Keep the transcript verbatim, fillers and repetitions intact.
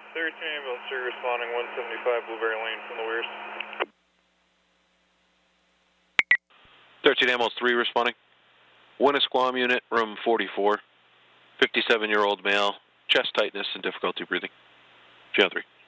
thirteen ambulance three responding, one seventy-five Blueberry Lane from the Weirs. thirteen ambulance three responding. Winnisquam unit, room forty-four. fifty-seven-year-old male, chest tightness and difficulty breathing. Channel three.